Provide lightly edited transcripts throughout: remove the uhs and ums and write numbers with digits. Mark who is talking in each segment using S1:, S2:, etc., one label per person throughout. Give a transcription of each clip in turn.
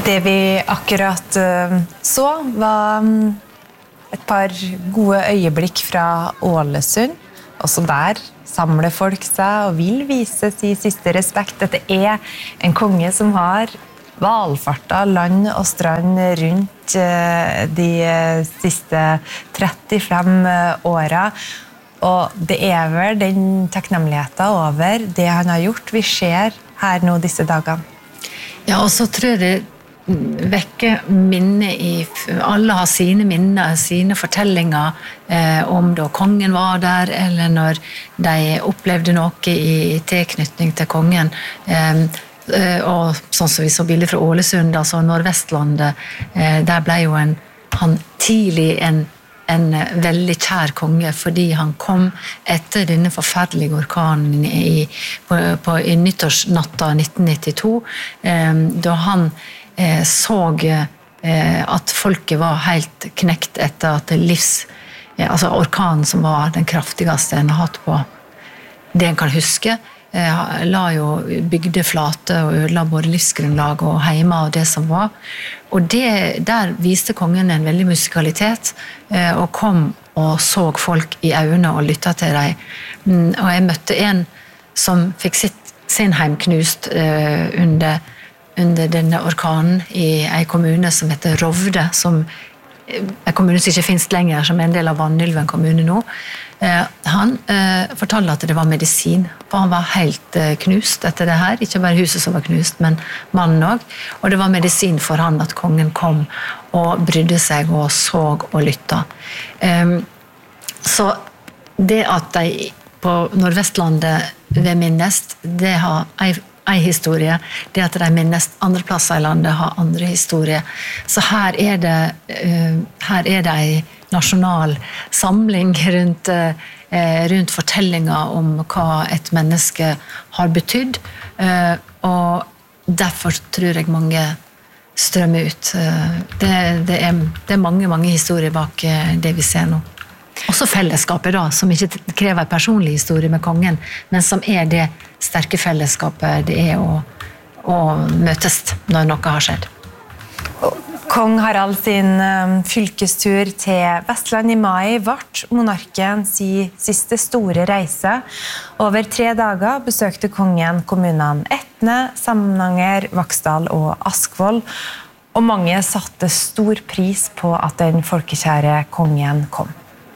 S1: Det vi akkurat så var et par gode øyeblikk fra Ålesund. Også der samler folk seg og vil vise sin siste respekt. Dette en konge som har valfartet land og strand rundt de siste 35 årene. Og det vel den takknemligheten over det han har gjort vi ser her nå disse dagene.
S2: Ja, og så tror jeg det vekker minner alle har sine minner, sine fortellinger om da kongen var der, eller når de opplevde noe i tilknytning til kongen. Og sånn som vi så bilder fra Ålesund, altså Nordvestlandet, der ble jo han tidlig en veldig kjær konge, fordi han kom etter denne forferdelige orkanen på nyttårsnatta 1992, da han så at folket var helt knekt etter at altså orkanen som var den kraftigste en har hatt på det en kan huske, bygde flate og ødela både livsgrunnlag og heima og det som var. Og der viste kongen en veldig musikalitet, og kom og så folk i øynene og lyttet til dem. Og jeg møtte en som fikk sin heim knust under denne orkanen i en kommune som heter Rovde, som en kommune som ikke finnes lenger, som en del av Vanylven kommune nå. Han fortalte at det var medisin, for han var helt knust etter det her. Ikke bare huset som var knust, men mannen også. Og det var medisin for han at kongen kom og brydde seg og så og lyttet. Så det at de på Nordvestlandet ved minnest, det har en historie, det at de minnes andre plasser i landet har andre historier. Så her det en nasjonal samling rundt fortellinger om hva et menneske har betydd, og derfor tror jeg mange strømmer ut. Det mange historier bak det vi ser nå. Også fellesskapet da, som ikke krever en personlig historie med kongen, men som det sterke fellesskapet det å møtes når noe har skjedd.
S1: Kong Harald sin fylkestur til Vestland i mai vart monarken sin siste store reise. Over 3 dager besøkte kongen kommunene Etne, Samnanger, Vaksdal og Askvoll, og mange satte stor pris på at den folkekjære kongen kom.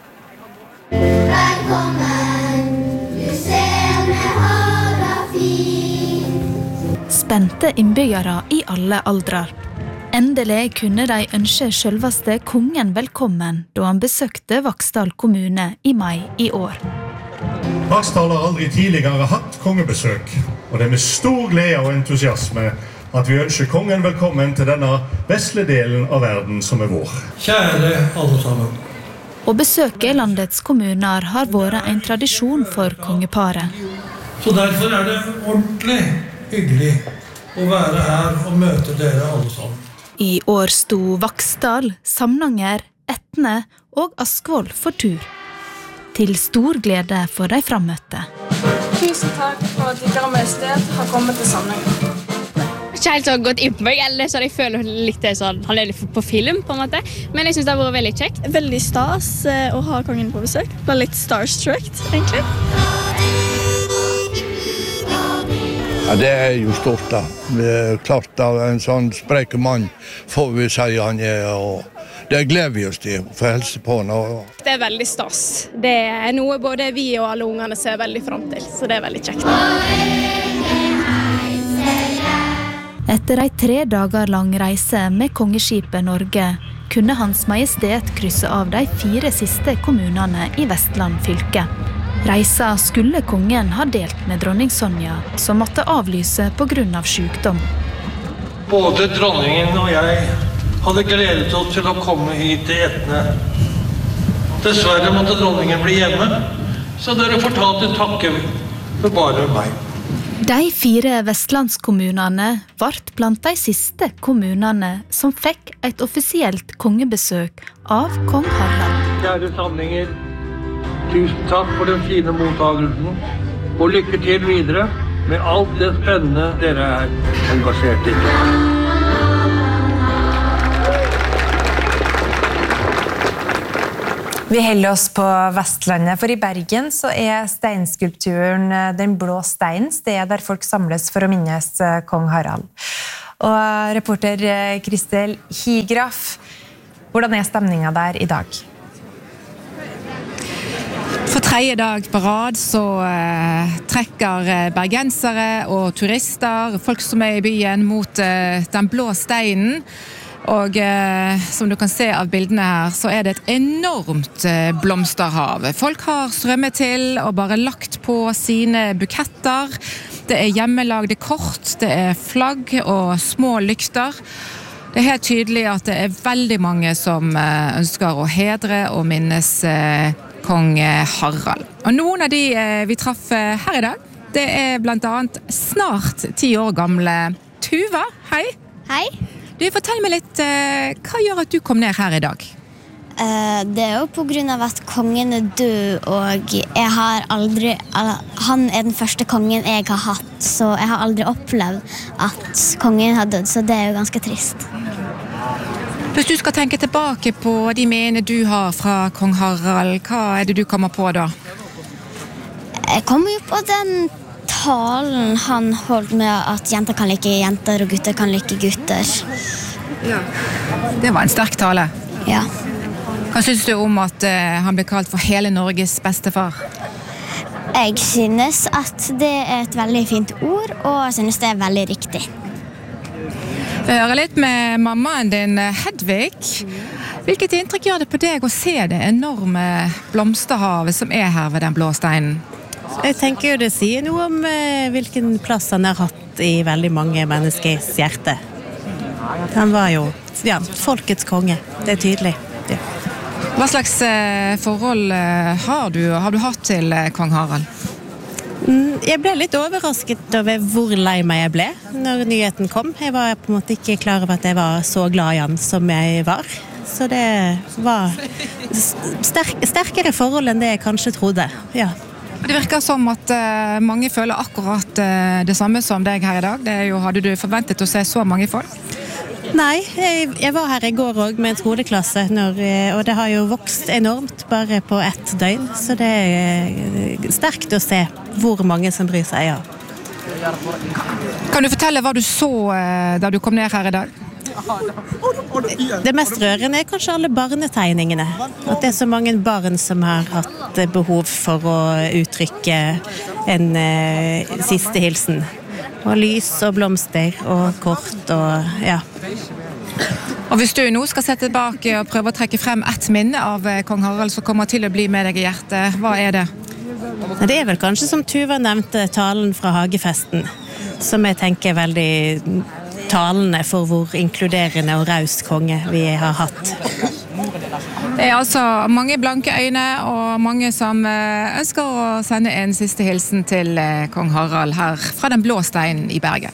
S3: Velkommen, du ser med haga fint.
S4: Spente innbyggere i alle aldrar. Endelig kunne de ønske selveste kongen velkommen da han besøkte Vaksdal kommune i mai i år.
S5: Vaksdal har aldri tidligere hatt kongebesøk, og det med stor glede og entusiasme at vi ønsker kongen velkommen til denne vestlige delen av verden som vår.
S6: Kjære alle sammen.
S4: Å besøke landets kommuner har vært en tradisjon for kongeparet.
S6: Så derfor det ordentlig hyggelig å være her og møte dere alle sammen.
S4: I år sto Vaksdal, Samnanger, Etne og Askvoll for tur. Til stor glede for de frammøtte.
S7: Tusen takk for at Deres Majestet har kommet til Samnanger.
S8: Ikke helt så godt inn på meg, eller så jeg føler litt det sånn, han litt på film på en måte, men jeg synes det har vært veldig kjekt.
S7: Veldig stas å ha kongen på besøk. Ble litt starstruck, egentlig.
S9: Ja, det jo stort da. Klart da, en sånn spreke mann får vi si han og det gleder vi oss til å få helse på nå.
S7: Det veldig stas. Det noe både vi og alle ungene ser veldig frem til, så det veldig kjekt.
S4: Etter en 3 dager lang reise med kongeskipet Norge kunne Hans Majestet krysse av de 4 siste kommunene i Vestland fylke. Reisa skulle kongen ha delt med dronning Sonja, som måtte avlyse på grunn av sykdom.
S6: Både dronningen og jeg hadde gledet oss til å komme hit til Etne. Dessverre måtte dronningen bli hjemme, så dere får ta til takke for bare meg.
S4: De 4 vestlandskommunene vart blant de siste kommunene som fikk et offisielt kongebesøk av kong Harald.
S6: Kjære samlinger, tusen takk for den fine mottagelsen, og lykke til videre med alt det spennende dere engasjert i.
S1: Vi holder oss på Vestlandet, for I Bergen så steinskulpturen Den blå steinen stedet der folk samles for å minnes kong Harald. Og reporter Kristel Higraf, hvordan stemningen der I dag?
S10: For tredje dag på rad så trekker bergensere og turister, folk som I byen, mot Den blå steinen. Og som du kan se av bildene her, så det et enormt blomsterhav. Folk har strømmet til og bare lagt på sine buketter. Det hjemmelagde kort, det flagg og små lykter. Det helt tydelig at det veldig mange som ønsker å hedre og minnes kong Harald. Og noen av de vi traff her I dag, det blant annet snart 10 år gamle Tuva. Hei!
S11: Hei!
S10: Du, fortell meg litt, hva gjør at du kom ned her I dag?
S11: Det jo på grunn av at kongen død, og jeg har aldri, han den første kongen jeg har hatt, så jeg har aldri opplevd at kongen har dødd, så det jo ganske trist.
S10: Hvis du skal tenke tilbake på de minnene du har fra kong Harald, hva det du kommer på da?
S11: Jeg kommer jo på den talen han holdt med at jenter kan like jenter og gutter kan like gutter.
S10: Ja. Det var en sterk tale.
S11: Ja.
S10: Hva synes du om at han ble kalt for hele Norges bestefar?
S11: Jeg synes at det et veldig fint ord, og jeg synes det veldig riktig.
S10: Vi hører litt med mammaen din, Hedvig. Hvilket inntrykk gjør det på deg å se det enorme blomsterhavet som her ved Den blå steinen?
S12: Jeg tenker jo det sier noe om hvilken plass han har hatt I veldig mange menneskers hjerte. Han var jo folkets konge, det tydelig. Ja.
S10: Hva slags forhold har du hatt til kong Harald?
S12: Jeg ble litt overrasket over hvor lei meg jeg ble når nyheten kom. Jeg var på en måte ikke klar over at jeg var så glad I han som jeg var. Så det var sterkere forhold enn det jeg kanskje trodde, ja.
S10: Det virker som at mange føler akkurat det samme som deg her I dag. Hadde du forventet å se så mange folk?
S12: Nei, jeg var her I går også med en skoleklasse, og det har jo vokst enormt bare på ett døgn, så det sterkt å se hvor mange som bryr seg, ja.
S10: Kan du fortelle hva du så da du kom ned her I dag?
S12: Det mest rørende kanskje alle barnetegningene. At det så mange barn som har hatt behov for å uttrykke en siste hilsen. Og lys og blomster og kort og ja.
S10: Og hvis du nå skal sette tilbake og prøve å trekke frem et minne av kong Harald som kommer til å bli med deg I hjertet, hva det?
S12: Det vel kanskje som Tuva nevnte talen fra Hagefesten, som jeg tenker veldig talene for hvor inkluderende og raus konge vi har hatt.
S10: Det altså mange blanke øyne og mange som ønsker å sende en siste hilsen til kong Harald her fra Den blå steinen I Bergen.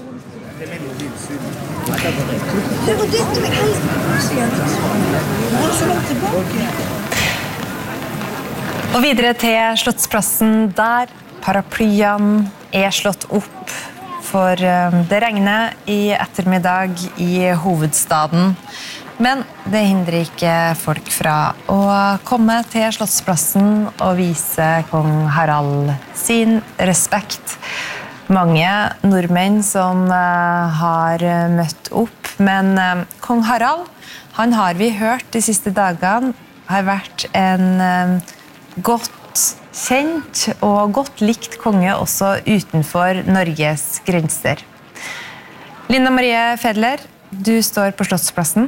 S1: Og videre til Slottsplassen der paraplyen slått opp for det regner I ettermiddag I hovedstaden. Men det hindrer ikke folk fra å komme til Slottsplassen og vise kong Harald sin respekt. Mange nordmenn som har møtt opp, men kong Harald, han har vi hørt de siste dagene, har vært en godt kjent og godt likt konge også utenfor Norges grenser. Linda Marie Fedler, du står på Slottsplassen.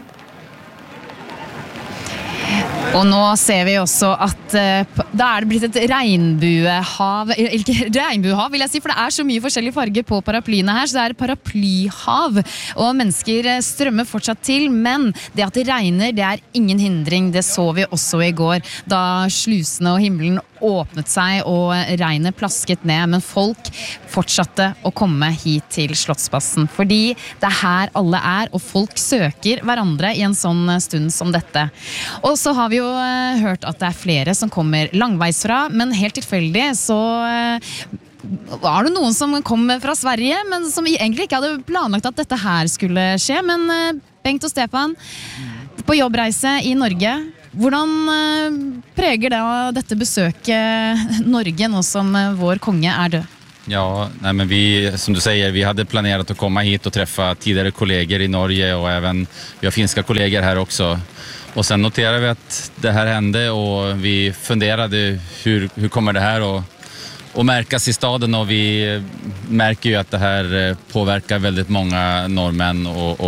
S13: Og nå ser vi også at da det blitt et regnbuehav, ikke regnbuehav vil jeg si, for det så mye forskjellige farger på paraplyene her, så det et paraplyhav, og mennesker strømmer fortsatt til, men det at det regner, det ingen hindring, det så vi også I går, da slusene og himmelen åpnet seg og regnet plasket ned, men folk fortsatte å komme hit til Slottsplassen, fordi det her alle og folk søker hverandre I en sånn stund som dette. Og så har vi jo hørt at det flere som kommer langveisfra, men helt tilfeldig så var det noen som kom fra Sverige, men som egentlig ikke hadde planlagt at dette her skulle skje, men Bengt og Stefan på jobbreise I Norge, Hvordan preger det dette besøket Norge nå som vår konge død?
S14: Ja, nej, men som du säger, vi hade planerat att komma hit och träffa tidigare kollegor i Norge och även vi har finska kollegor här också. Och sen noterade vi att det här hände och vi funderade hur kommer det här att märkas i staden, och vi märker ju att det här påverkar väldigt många norrmän och